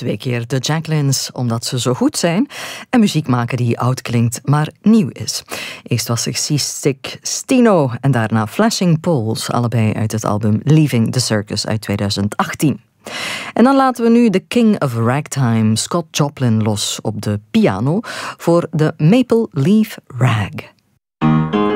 2 keer de Jacklins, omdat ze zo goed zijn en muziek maken die oud klinkt, maar nieuw is. Eerst was er Seasick Stino en daarna Flashing Poles, allebei uit het album Leaving the Circus uit 2018. En dan laten we nu de King of Ragtime, Scott Joplin, los op de piano voor de Maple Leaf Rag.